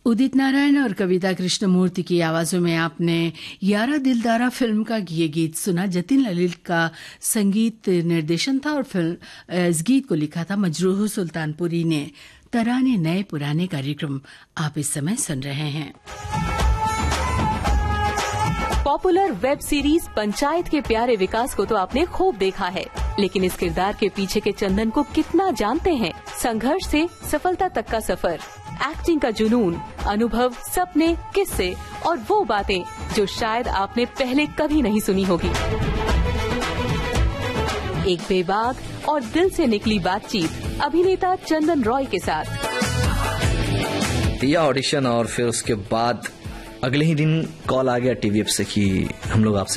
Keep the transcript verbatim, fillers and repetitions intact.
उदित नारायण और कविता कृष्णमूर्ति की आवाजों में आपने यारा दिलदारा फिल्म का ये गीत सुना। जतिन ललित का संगीत निर्देशन था और फिल्म इस गीत को लिखा था मजरूह सुल्तानपुरी ने। तराने नए पुराने कार्यक्रम आप इस समय सुन रहे हैं। पॉपुलर वेब सीरीज पंचायत के प्यारे विकास को तो आपने खूब देखा है, लेकिन इस किरदार के पीछे के चंदन को कितना जानते हैं? संघर्ष से सफलता तक का सफर, एक्टिंग का जुनून, अनुभव, सपने, किस्से और वो बातें जो शायद आपने पहले कभी नहीं सुनी होगी। एक बेबाक और दिल से निकली बातचीत अभिनेता चंदन रॉय के साथ। दिया ऑडिशन और फिर उसके बाद अगले ही दिन कॉल आ गया टीवीएफ से कि हम लोग आपसे